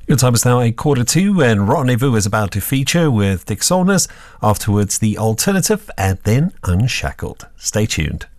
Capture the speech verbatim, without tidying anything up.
Your time is now a quarter two, and Rendezvous is about to feature with Dick Saunders. Afterwards, The Alternative, and then Unshackled. Stay tuned.